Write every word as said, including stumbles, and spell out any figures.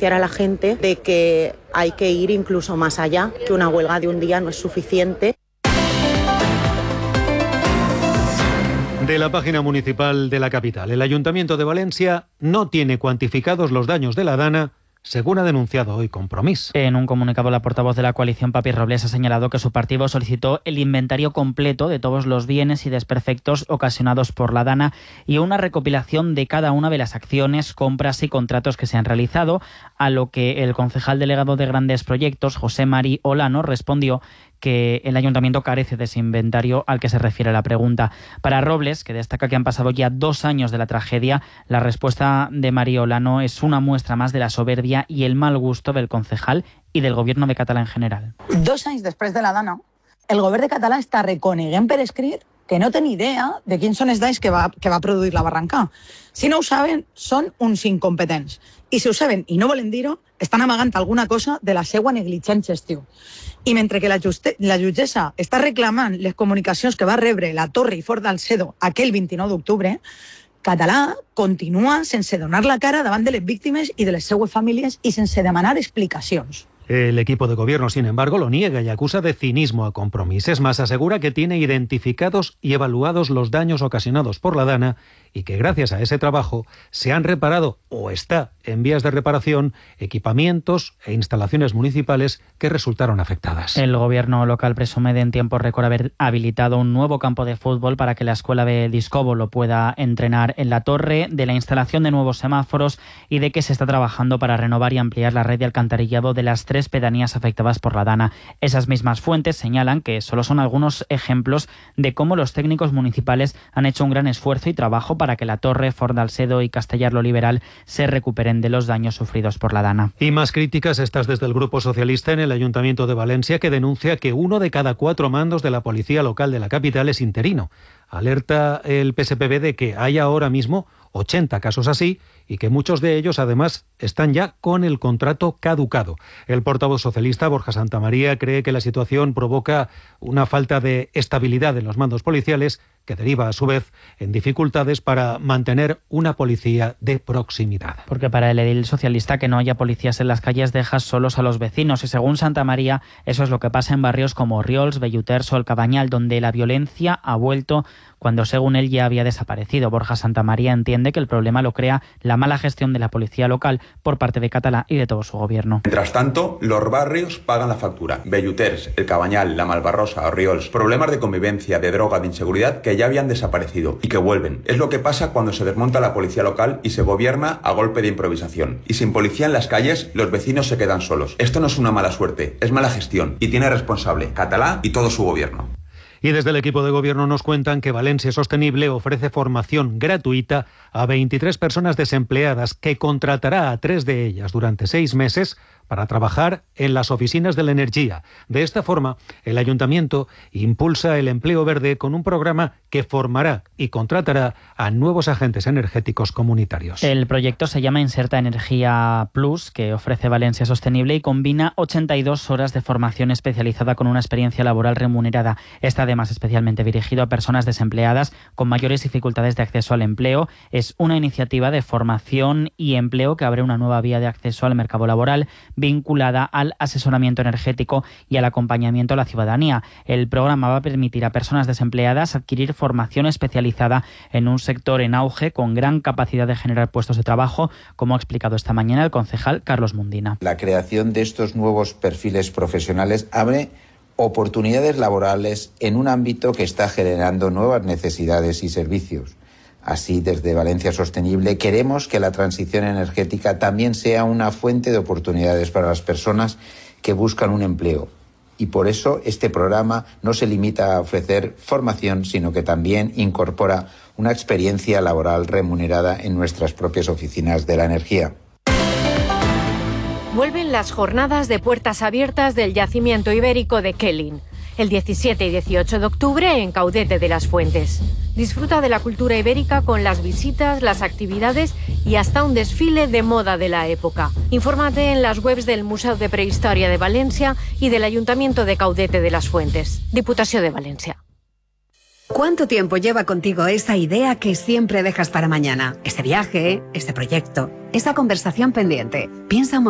concienciar a la gente de que hay que ir incluso más allá, que una huelga de un día no es suficiente. De la página municipal de la capital, el Ayuntamiento de Valencia no tiene cuantificados los daños de la Dana, según ha denunciado hoy Compromís. En un comunicado, la portavoz de la coalición, Papi Robles, ha señalado que su partido solicitó el inventario completo de todos los bienes y desperfectos ocasionados por la Dana y una recopilación de cada una de las acciones, compras y contratos que se han realizado, a lo que el concejal delegado de Grandes Proyectos, José Mari Olano, respondió que el ayuntamiento carece de ese inventario al que se refiere la pregunta. Para Robles, que destaca que han pasado ya dos años de la tragedia, la respuesta de María Olano es una muestra más de la soberbia y el mal gusto del concejal y del gobierno de Català en general. Dos anys després de la Dana, el govern de Català està reconeguent per escrit que no té ni idea de quins són els danys que va, que va produir la barranca. Si no ho saben, són uns incompetents. I si ho saben i no volen dir-ho, estan amagant alguna cosa de la seva negligent gestió. I mentre que la, juste, la jutgessa està reclamant les comunicacions que va rebre la Torre i Fort d'Alcedo aquell vint-i-nou d'octubre, Català continua sense donar la cara davant de les víctimes i de les seues famílies i sense demanar explicacions. El equipo de gobierno, sin embargo, lo niega y acusa de cinismo a Compromís. Es más, asegura que tiene identificados y evaluados los daños ocasionados por la Dana y que gracias a ese trabajo se han reparado o está en vías de reparación equipamientos e instalaciones municipales que resultaron afectadas. El gobierno local presume de en tiempo récord haber habilitado un nuevo campo de fútbol para que la escuela de Discobo lo pueda entrenar en la torre, de la instalación de nuevos semáforos y de que se está trabajando para renovar y ampliar la red de alcantarillado de las tres pedanías afectadas por la Dana. Esas mismas fuentes señalan que solo son algunos ejemplos de cómo los técnicos municipales han hecho un gran esfuerzo y trabajo para que la Torre, Fort d'Alcedo y Castellar-lo Liberal se recuperen de los daños sufridos por la Dana. Y más críticas estas desde el Grupo Socialista en el Ayuntamiento de Valencia, que denuncia que uno de cada cuatro mandos de la policía local de la capital es interino. Alerta el P S P B de que hay ahora mismo ochenta casos así y que muchos de ellos además están ya con el contrato caducado. El portavoz socialista Borja Santamaría cree que la situación provoca una falta de estabilidad en los mandos policiales que deriva a su vez en dificultades para mantener una policía de proximidad. Porque para el edil socialista que no haya policías en las calles deja solos a los vecinos y según Santamaría eso es lo que pasa en barrios como Riols, Belluters o El Cabañal, donde la violencia ha vuelto cuando según él ya había desaparecido. Borja Santamaría entiende que el problema lo crea la mala gestión de la policía local por parte de Català y de todo su gobierno. Mientras tanto, los barrios pagan la factura. Belluters, El Cabañal, La Malvarrosa o Riols. Problemas de convivencia, de droga, de inseguridad que ya habían desaparecido y que vuelven. Es lo que pasa cuando se desmonta la policía local y se gobierna a golpe de improvisación. Y sin policía en las calles, los vecinos se quedan solos. Esto no es una mala suerte, es mala gestión y tiene responsable Català y todo su gobierno. Y desde el equipo de gobierno nos cuentan que Valencia Sostenible ofrece formación gratuita a veintitrés personas desempleadas que contratará a tres de ellas durante seis meses para trabajar en las oficinas de la energía. De esta forma, el ayuntamiento impulsa el empleo verde con un programa que formará y contratará a nuevos agentes energéticos comunitarios. El proyecto se llama Inserta Energía Plus, que ofrece Valencia Sostenible y combina ochenta y dos horas de formación especializada con una experiencia laboral remunerada. Está además especialmente dirigido a personas desempleadas con mayores dificultades de acceso al empleo. Es una iniciativa de formación y empleo que abre una nueva vía de acceso al mercado laboral vinculada al asesoramiento energético y al acompañamiento a la ciudadanía. El programa va a permitir a personas desempleadas adquirir formación especializada en un sector en auge con gran capacidad de generar puestos de trabajo, como ha explicado esta mañana el concejal Carlos Mundina. La creación de estos nuevos perfiles profesionales abre oportunidades laborales en un ámbito que está generando nuevas necesidades y servicios. Así, desde Valencia Sostenible, queremos que la transición energética también sea una fuente de oportunidades para las personas que buscan un empleo. Y por eso este programa no se limita a ofrecer formación, sino que también incorpora una experiencia laboral remunerada en nuestras propias oficinas de la energía. Vuelven las jornadas de puertas abiertas del yacimiento ibérico de Kellin, el diecisiete y dieciocho de octubre en Caudete de las Fuentes. Disfruta de la cultura ibérica con las visitas, las actividades y hasta un desfile de moda de la época. Infórmate en las webs del Museo de Prehistoria de Valencia y del Ayuntamiento de Caudete de las Fuentes, Diputación de Valencia. ¿Cuánto tiempo lleva contigo esa idea que siempre dejas para mañana? Ese viaje, ese proyecto, esa conversación pendiente. Piensa un